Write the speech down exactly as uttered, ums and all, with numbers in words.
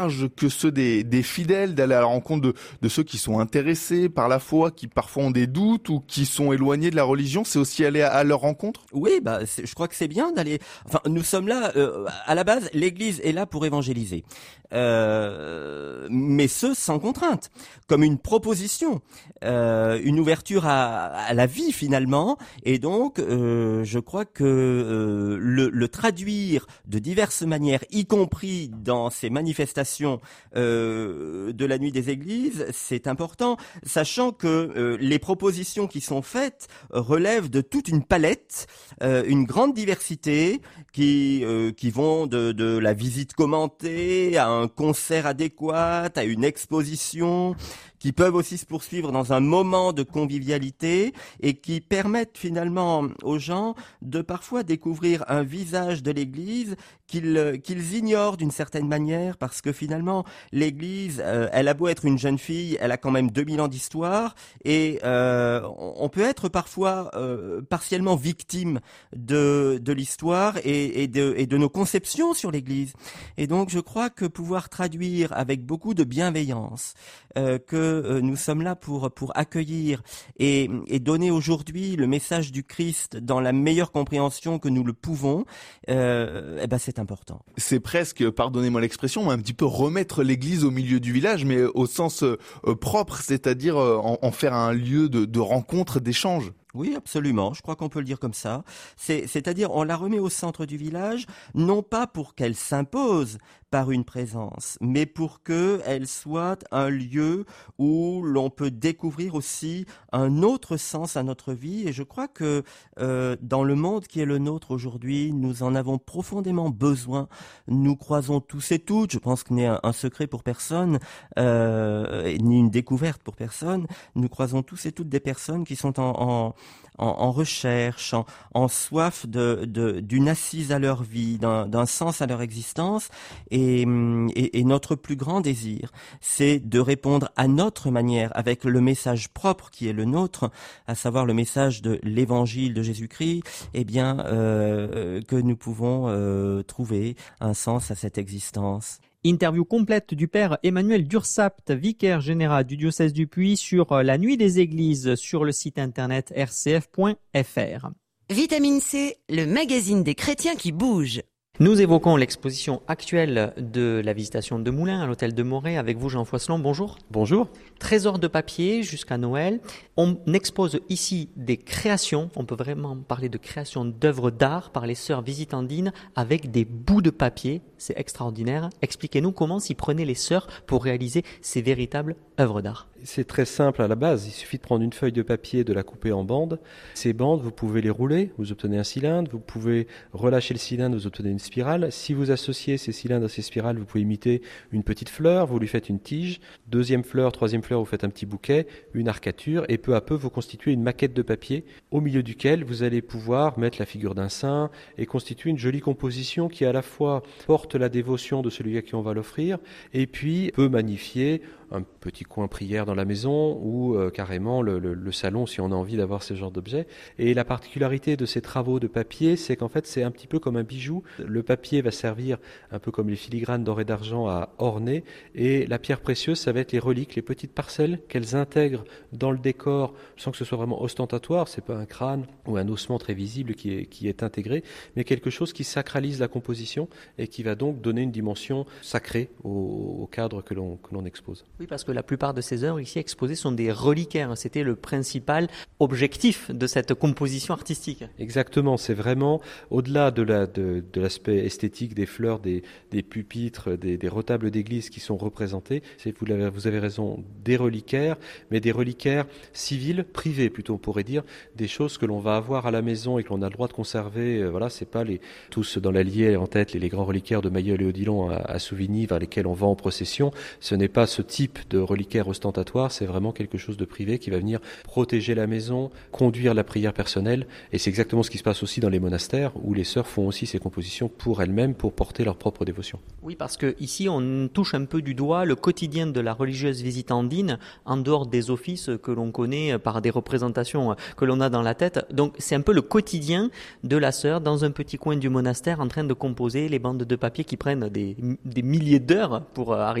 que ceux des, des fidèles, d'aller à la rencontre de, de ceux qui sont intéressés par la foi, qui parfois ont des doutes ou qui sont éloignés de la religion, c'est aussi aller à, à leur rencontre? Oui, bah, c'est, je crois que c'est bien d'aller. Enfin, nous sommes là. Euh, à la base, l'Église est là pour évangéliser, euh, mais ce sans contrainte, comme une proposition, euh, une ouverture à, à la vie finalement. Et donc, euh, je crois que euh, le, le traduire de diverses manières, y compris dans ces manifestations Euh, de la nuit des églises, c'est important, sachant que euh, les propositions qui sont faites relèvent de toute une palette, euh, une grande diversité, qui euh, qui vont de, de la visite commentée à un concert adéquat, à une exposition, qui peuvent aussi se poursuivre dans un moment de convivialité et qui permettent finalement aux gens de parfois découvrir un visage de l'Église qu'ils qu'ils ignorent d'une certaine manière, parce que finalement l'Église, euh, elle a beau être une jeune fille, elle a quand même deux mille ans d'histoire et euh, on peut être parfois euh, partiellement victime de de l'histoire et, et de et de nos conceptions sur l'Église. Et donc je crois que pouvoir traduire avec beaucoup de bienveillance euh, que euh, nous sommes là pour pour accueillir et et donner aujourd'hui le message du Christ dans la meilleure compréhension que nous le pouvons, euh, eh ben c'est important. C'est presque, pardonnez-moi l'expression, un petit peu remettre l'église au milieu du village, mais au sens euh, propre, c'est-à-dire euh, en, en faire un lieu de, de rencontre, d'échange. Oui, absolument. Je crois qu'on peut le dire comme ça. C'est, c'est-à-dire, on la remet au centre du village, non pas pour qu'elle s'impose par une présence, mais pour que elle soit un lieu où l'on peut découvrir aussi un autre sens à notre vie. Et je crois que euh, dans le monde qui est le nôtre aujourd'hui, nous en avons profondément besoin. Nous croisons tous et toutes. Je pense qu'il n'est un, un secret pour personne, euh, ni une découverte pour personne. Nous croisons tous et toutes des personnes qui sont en, en En, en recherche, en, en soif de, de, d'une assise à leur vie, d'un, d'un sens à leur existence. Et, et, et notre plus grand désir, c'est de répondre à notre manière, avec le message propre qui est le nôtre, à savoir le message de l'évangile de Jésus-Christ, eh bien, euh, que nous pouvons euh, trouver un sens à cette existence. Interview complète du père Emmanuel Dursapt, vicaire général du diocèse du Puy, sur la nuit des églises sur le site internet r c f point f r. Vitamine C, le magazine des chrétiens qui bougent. Nous évoquons l'exposition actuelle de la Visitation de Moulins à l'hôtel de Morée avec vous, Jean Foisselon. Bonjour. Bonjour. Trésor de papier jusqu'à Noël. On expose ici des créations, on peut vraiment parler de création d'œuvres d'art par les sœurs visitandines avec des bouts de papier. C'est extraordinaire. Expliquez-nous comment s'y prenaient les sœurs pour réaliser ces véritables œuvres d'art. C'est très simple à la base. Il suffit de prendre une feuille de papier, de la couper en bandes. Ces bandes, vous pouvez les rouler, vous obtenez un cylindre. Vous pouvez relâcher le cylindre, vous obtenez une spirale. Si vous associez ces cylindres à ces spirales, vous pouvez imiter une petite fleur. Vous lui faites une tige. Deuxième fleur, troisième fleur, vous faites un petit bouquet, une arcature. Et peu à peu, vous constituez une maquette de papier au milieu duquel vous allez pouvoir mettre la figure d'un saint et constituer une jolie composition qui à la fois porte la dévotion de celui à qui on va l'offrir et puis peut magnifier un petit coin prière dans la maison ou euh, carrément le, le, le salon si on a envie d'avoir ce genre d'objet. Et la particularité de ces travaux de papier, c'est qu'en fait c'est un petit peu comme un bijou. Le papier va servir un peu comme les filigranes d'or et d'argent à orner et la pierre précieuse, ça va être les reliques, les petites parcelles qu'elles intègrent dans le décor sans que ce soit vraiment ostentatoire. C'est pas un crâne ou un ossement très visible qui est, qui est intégré, mais quelque chose qui sacralise la composition et qui va donc donner une dimension sacrée au, au cadre que l'on, que l'on expose. Oui, parce que la plupart de ces œuvres ici exposées sont des reliquaires. C'était le principal objectif de cette composition artistique. Exactement, c'est vraiment au-delà de, la, de, de l'aspect esthétique des fleurs, des, des pupitres, des, des retables d'église qui sont représentés. C'est, vous, l'avez, vous avez raison, des reliquaires, mais des reliquaires civils, privés plutôt, on pourrait dire, des choses que l'on va avoir à la maison et que l'on a le droit de conserver. Voilà, c'est pas les tous dans l'Allier en tête les, les grands reliquaires de Mayol et Odilon à, à Souvigny vers lesquels on va en procession. Ce n'est pas ce type type de reliquaire ostentatoire, c'est vraiment quelque chose de privé qui va venir protéger la maison, conduire la prière personnelle. Et c'est exactement ce qui se passe aussi dans les monastères, où les sœurs font aussi ces compositions pour elles-mêmes, pour porter leur propre dévotion. Oui, parce que ici on touche un peu du doigt le quotidien de la religieuse visitandine, en dehors des offices que l'on connaît par des représentations que l'on a dans la tête. Donc c'est un peu le quotidien de la sœur dans un petit coin du monastère en train de composer les bandes de papier qui prennent des, des milliers d'heures pour arriver